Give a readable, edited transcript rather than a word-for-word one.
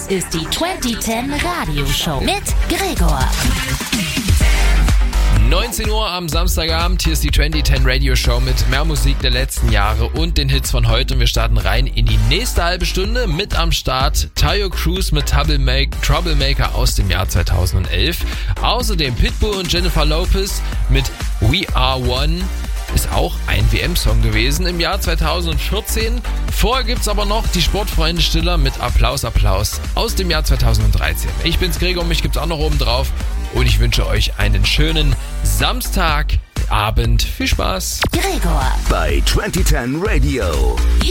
ist die 2010 Radioshow mit Gregor. 19 Uhr am Samstagabend, hier ist die 2010 Radio Show mit mehr Musik der letzten Jahre und den Hits von heute. Und wir starten rein in die nächste halbe Stunde. Mit am Start Taio Cruz mit Troublemaker aus dem Jahr 2011. Außerdem Pitbull und Jennifer Lopez mit We Are One. Ist auch ein WM-Song gewesen im Jahr 2014. Vorher gibt's aber noch die Sportfreunde Stiller mit Applaus, Applaus aus dem Jahr 2013. Ich bin's Gregor, mich gibt's auch noch oben drauf. Und ich wünsche euch einen schönen Samstagabend. Viel Spaß. Gregor bei 2010 Radio.